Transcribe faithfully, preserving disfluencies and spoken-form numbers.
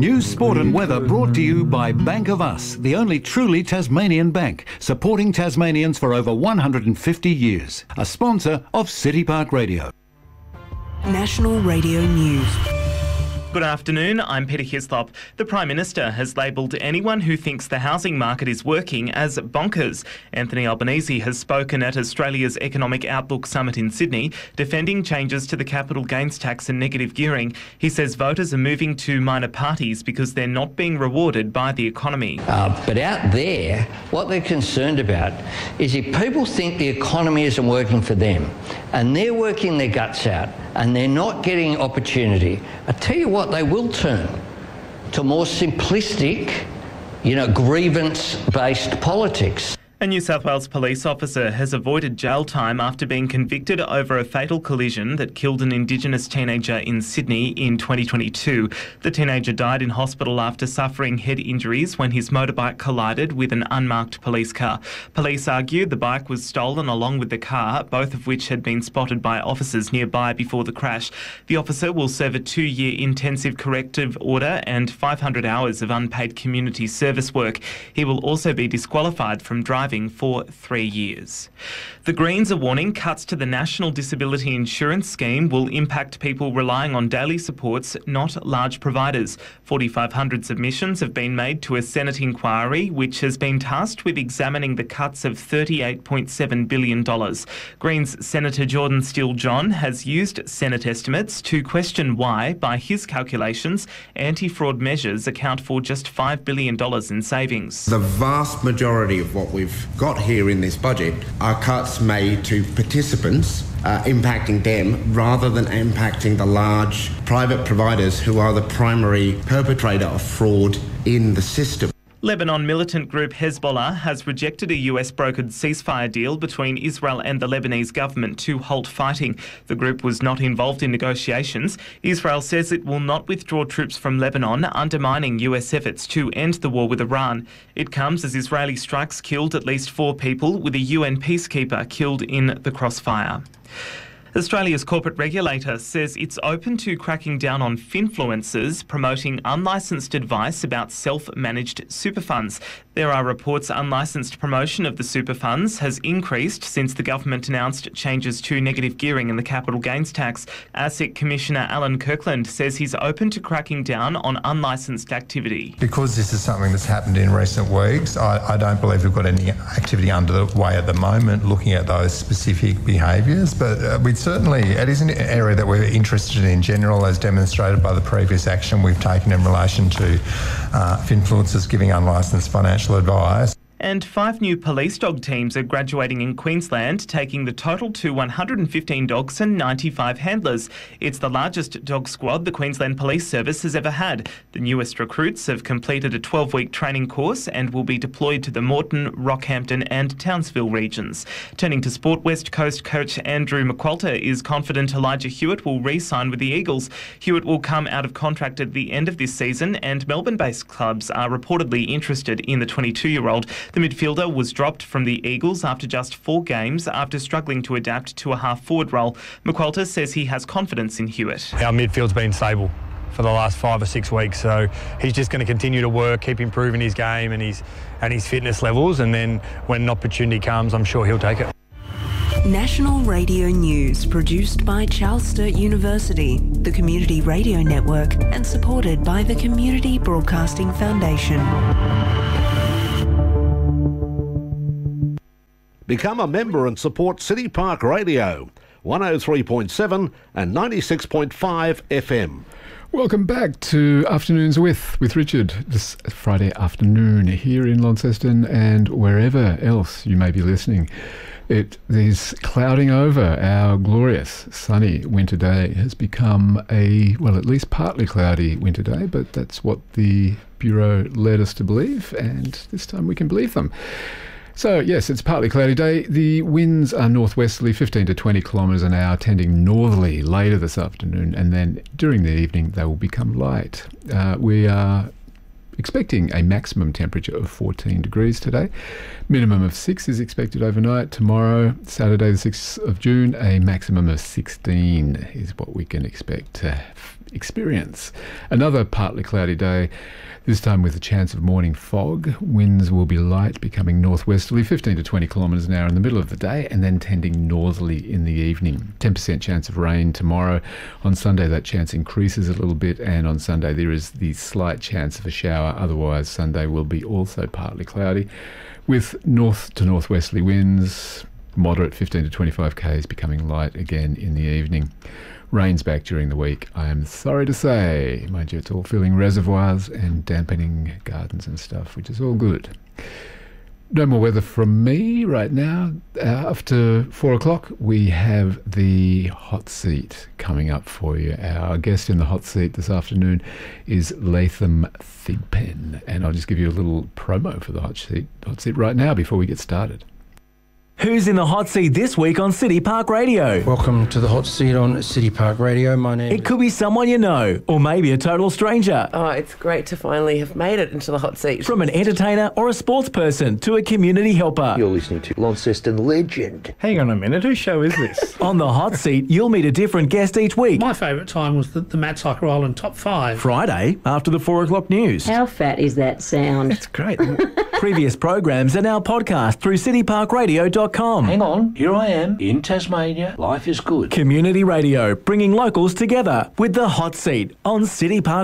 News, sport and weather brought to you by Bank of Us, the only truly Tasmanian bank, supporting Tasmanians for over one hundred fifty years. A sponsor of City Park Radio. National Radio News. Good afternoon, I'm Peter Hislop. The Prime Minister has labelled anyone who thinks the housing market is working as bonkers. Anthony Albanese has spoken at Australia's Economic Outlook Summit in Sydney, defending changes to the capital gains tax and negative gearing. He says voters are moving to minor parties because they're not being rewarded by the economy. Uh, but out there, what they're concerned about is if people think the economy isn't working for them and they're working their guts out and they're not getting opportunity, I tell you what, they will turn to more simplistic, you know, grievance-based politics. A New South Wales police officer has avoided jail time after being convicted over a fatal collision that killed an Indigenous teenager in Sydney in twenty twenty-two. The teenager died in hospital after suffering head injuries when his motorbike collided with an unmarked police car. Police argue the bike was stolen along with the car, both of which had been spotted by officers nearby before the crash. The officer will serve a two-year intensive corrective order and five hundred hours of unpaid community service work. He will also be disqualified from driving for three years. The Greens are warning cuts to the National Disability Insurance Scheme will impact people relying on daily supports, not large providers. forty-five hundred submissions have been made to a Senate inquiry, which has been tasked with examining the cuts of thirty-eight point seven billion dollars. Greens Senator Jordan Steele-John has used Senate estimates to question why, by his calculations, anti-fraud measures account for just five billion dollars in savings. The vast majority of what we've got here in this budget are cuts made to participants, uh, impacting them rather than impacting the large private providers who are the primary perpetrator of fraud in the system. Lebanon militant group Hezbollah has rejected a U S-brokered ceasefire deal between Israel and the Lebanese government to halt fighting. The group was not involved in negotiations. Israel says it will not withdraw troops from Lebanon, undermining U S efforts to end the war with Iran. It comes as Israeli strikes killed at least four people, with a U N peacekeeper killed in the crossfire. Australia's corporate regulator says it's open to cracking down on finfluencers promoting unlicensed advice about self-managed super funds. There are reports unlicensed promotion of the super funds has increased since the government announced changes to negative gearing in the capital gains tax. ASIC Commissioner Alan Kirkland says he's open to cracking down on unlicensed activity. Because this is something that's happened in recent weeks, I, I don't believe we've got any activity underway at the moment looking at those specific behaviours, but uh, we'd certainly, it is an area that we're interested in general, as demonstrated by the previous action we've taken in relation to uh, influencers giving unlicensed financial advice. And five new police dog teams are graduating in Queensland, taking the total to one hundred fifteen dogs and ninety-five handlers. It's the largest dog squad the Queensland Police Service has ever had. The newest recruits have completed a twelve-week training course and will be deployed to the Moreton, Rockhampton and Townsville regions. Turning to sport, West Coast coach Andrew McQualter is confident Elijah Hewitt will re-sign with the Eagles. Hewitt will come out of contract at the end of this season, and Melbourne-based clubs are reportedly interested in the twenty-two-year-old. The midfielder was dropped from the Eagles after just four games after struggling to adapt to a half-forward role. McQualter says he has confidence in Hewitt. Our midfield's been stable for the last five or six weeks, so he's just going to continue to work, keep improving his game and his, and his fitness levels, and then when an opportunity comes, I'm sure he'll take it. National Radio News, produced by Charles Sturt University, the Community Radio Network, and supported by the Community Broadcasting Foundation. Become a member and support City Park Radio, one oh three point seven and ninety-six point five F M. Welcome back to Afternoons with, with Richard, this Friday afternoon here in Launceston and wherever else you may be listening. It is clouding over. Our glorious sunny winter day has become a, well, at least partly cloudy winter day, but that's what the Bureau led us to believe, and this time we can believe them. So, yes, it's a partly cloudy day. The winds are northwesterly, fifteen to twenty kilometres an hour, tending northerly later this afternoon, and then during the evening they will become light. Uh, we are expecting a maximum temperature of fourteen degrees today. Minimum of six is expected overnight. Tomorrow, Saturday the sixth of June, a maximum of sixteen is what we can expect. Uh, experience. Another partly cloudy day, this time with a chance of morning fog. Winds will be light, becoming northwesterly, fifteen to twenty kilometres an hour in the middle of the day, and then tending northerly in the evening. ten percent chance of rain tomorrow. On Sunday, that chance increases a little bit, and on Sunday there is the slight chance of a shower. Otherwise, Sunday will be also partly cloudy, with north to northwesterly winds, moderate fifteen to twenty-five k's, becoming light again in the evening. Rain's back during the week, I am sorry to say. Mind you, it's all filling reservoirs and dampening gardens and stuff, which is all good. No more weather from me right now. Uh, after four o'clock, we have the hot seat coming up for you. Our guest in the hot seat this afternoon is Latham Thigpen, and I'll just give you a little promo for the hot seat, hot seat right now before we get started. Who's in the hot seat this week on City Park Radio? Welcome to the hot seat on City Park Radio. My name It could be someone you know, or maybe a total stranger. Oh, it's great to finally have made it into the hot seat. From an entertainer or a sports person to a community helper. You're listening to Launceston legend. Hang on a minute, whose show is this? On the hot seat, you'll meet a different guest each week. My favourite time was the, the Matt Cycle Island Top five. Friday, after the four o'clock news. How fat is that sound? It's great. Previous programs are now podcast through city park radio dot com. Hang on, here I am in Tasmania. Life is good. Community radio, bringing locals together with the hot seat on City Park